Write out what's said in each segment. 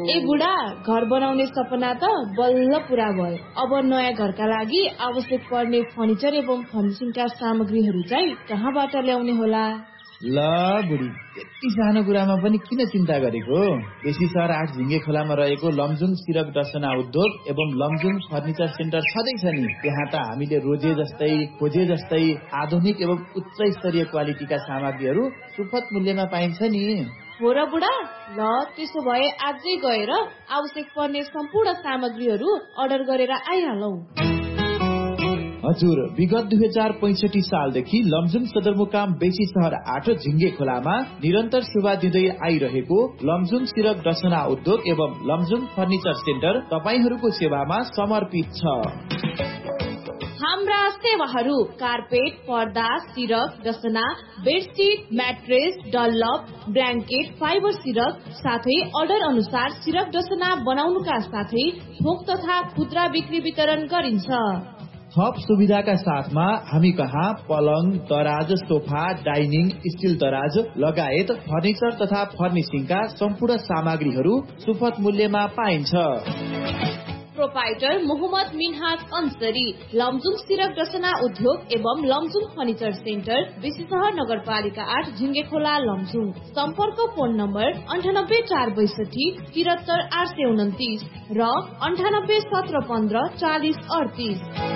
ए बुढा, घर बनाउने सपना त बल्ल पूरा भयो। अब नयाँ घरका लागि आवश्यक पर्ने फर्निचर एवं फर्निशिङका सामग्रीहरू चाहिँ कहाँबाट ल्याउने होला? ल बुढी, यति सानो कुरामा पनि किन चिन्ता गरेको? बेसी सहर 8 झिङ्गे खोलामा रहेको लमजुङ सिरक डसना उद्योग एवं लमजुङ फर्निचर सेन्टर छँदैछ नि। त्यहाँ त हामीले रोजे जस्तै खोजे जस्तै आधुनिक एवं उच्च स्तरीय क्वालिटीका सामग्रीहरू सुपथ मूल्यमा पाइन्छ नि। हो र बुढा, ल त्यसो भए आजै गएर आवश्यक पर्ने सम्पूर्ण सामग्रीहरू अर्डर गरेर आइहालौ। हजुर, विगत 2065 सालदेखि लमजुङ सदरमुकाम बेसी सहर 8 झिङ्गे खोलामा निरन्तर सेवा दिँदै आइरहेको लमजुङ सिरक डसना उद्योग एवं लमजुङ फर्निचर सेन्टर तपाईहरूको सेवामा समर्पित छ। हाम्रा सेवाहरू कार्पेट, पर्दा, सिरक डसना, bedsheet, mattress, Dunlop, blanket, fibre सिरक साथै अर्डर अनुसार सिरक डसना बनाउनुका साथै थोक तथा खुद्रा बिक्री वितरण गरिन्छ। थप सुविधाका साथमा हामी कहाँ पलङ, दराज, सोफा, डाइनिङ, स्टिल दराज लगायत फर्निचर तथा फर्निशिङका सम्पूर्ण सामग्रीहरू सुपथ मूल्यमा पाइन्छ। प्रोपाइटर मोहम्मद मिनहाज अन्सरी, लमजुङ सिरक डसना उद्योग एवं लमजुङ फर्निचर सेन्टर, बेसी सहर नगरपालिका 8 झिङ्गे खोला लमजुङ। सम्पर्क फोन नम्बर 98 462 73 829 र 98 17 15 40 38।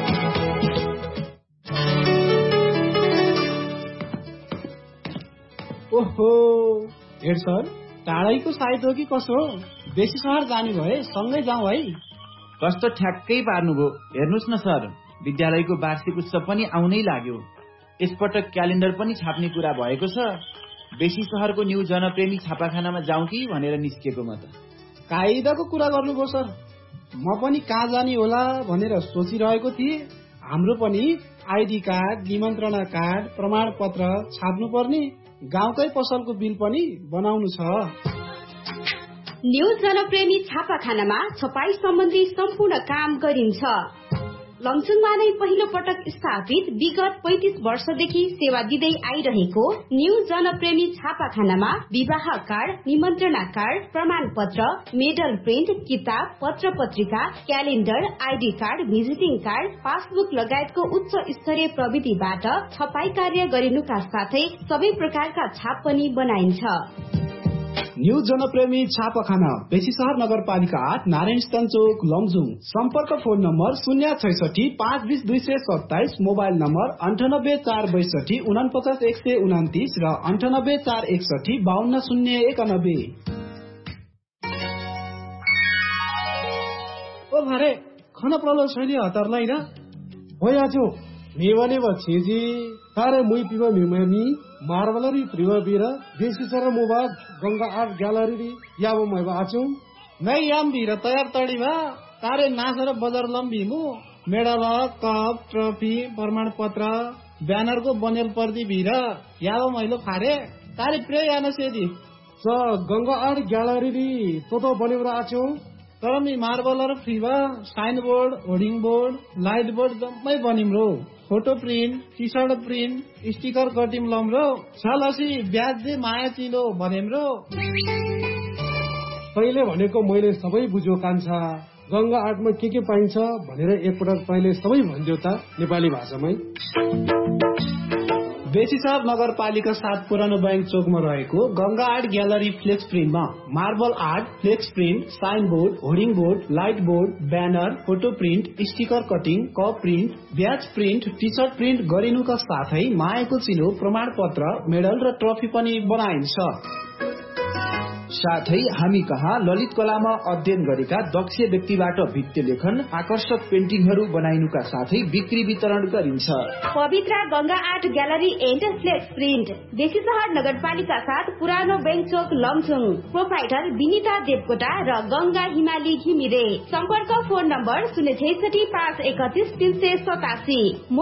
ओहो हेड सर, टाढैको साइत हो कि कसो? बेसी सहर जानु भए सँगै जाउँ है। कस्तो ठ्याक्कै पार्नुभयो। हेर्नुहोस् न सर, विद्यालयको वार्षिक उत्सव पनि आउनै लाग्यो। यसपटक क्यालेन्डर पनि छाप्ने कुरा भएको छ। बेसी सहरको न्यू जनप्रेमी छापाखानामा जाउँ कि भनेर निस्केको म त। कायदाको कुरा गर्नुभयो सर। म पनि कहाँ जाने होला भनेर सोचिरहेको थिएँ। हाम्रो पनि आइडी कार्ड, निमन्त्रणा कार्ड, प्रमाणपत्र छाप्नु पर्ने, गाउँकै पसलको बिल पनि बनाउनु छ। न्यू जनप्रेमी छापाखानामा छपाई सम्बन्धी सम्पूर्ण काम गरिन्छ। लमजुङमा नै पहिलो पटक स्थापित विगत 35 वर्षदेखि सेवा दिँदै आइरहेको न्यू जनप्रेमी छापाखानामा विवाह कार्ड, निमन्त्रणा कार्ड, प्रमाणपत्र, मेडल प्रिन्ट, किताब, पत्र पत्रिका, calendar, ID card, visiting card, passbook लगायतको उच्च स्तरीय प्रविधिबाट छपाई कार्य गरिनुका साथै सबै प्रकारका छाप पनि बनाइन्छ। न्यू जनप्रेमी छापाखाना बेसी सहर नगरपालिका 8 नारायण स्थान चोक लमजुङ। सम्पर्क फोन नम्बर 066 520 227, मोबाइल नम्बर 98 462 49 129 र 98 461 52 091। ओ भरे खाना प्रलो छैन हतारलाई र होयाजो मेवाने बछेजी तारे मुई पिवा मेमामी मार्बलरी प्रिमबीरा बेसी सर मोबाद गंगा आर्ट ग्यालरी याबो मैबा आचो नै याम बिरा तयार तडीमा तारे नासर बजार लम्बीमु मेडल, कप, ट्रफी, प्रमाण पत्र, ब्यानर को बनेल पर्दी बिरा याबो मैलो खारे तारे प्रे याना सेदी स गंगा आर्ट ग्यालरी तो बनेबरा आचो। तर me मार्बलर फ्रीवा sign board, hoarding board, light board जम्मै बनिम्रो। Photo print, T short print, sticker cutting लम्रो छलसी ब्याज दे माया चिलो भनेम्रो। तैले भनेको मैले सबै बुझ्यो कान्छा। गंगा आर्टमा के पाइन्छ भनेर एकपटक तैले सबै भन्दियो त नेपाली भाषामै। बेसी सहर नगरपालिका 7 पुरानो बैंक चोकमा रहेको Ganga art gallery flex प्रिन्टमा marble art, flex print, sign board, hoarding board, light board, banner, photo print, sticker cutting, cup print, ब्याज प्रिन्ट, टी सर्ट प्रिन्ट गरिनुका साथै मायाको चिनो, प्रमाण पत्र, मेडल र ट्रफी पनि बनाइन्छ। साथै हामी कहाँ ललित कलामा अध्ययन गरेका दक्ष व्यक्तिबाट भित्ति लेखन, आकर्षक पेन्टिङहरू बनाइनुका साथै बिक्री वितरण गरिन्छ। पवित्र Ganga art gallery and flex print बेसी सहर नगरपालिका 7 पुरानो बैंक चोक लमजुङ। प्रोपाइटर विनिता देवकोटा र गंगा हिमाली घिमिरे। सम्पर्क फोन नम्बर 066 531 387।